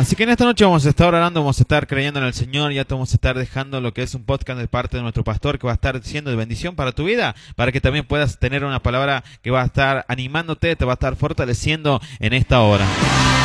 Así que en esta noche vamos a estar orando, vamos a estar creyendo en el Señor, ya te vamos a estar dejando lo que es un podcast de parte de nuestro pastor que va a estar siendo de bendición para tu vida, para que también puedas tener una palabra que va a estar animándote, te va a estar fortaleciendo en esta hora.